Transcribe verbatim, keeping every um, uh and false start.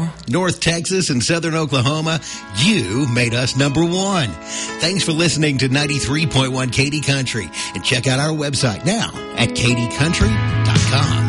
North Texas, and Southern Oklahoma, you made us number one. Thanks for listening to ninety-three point one Katy Country, and check out our website now at katy country dot com.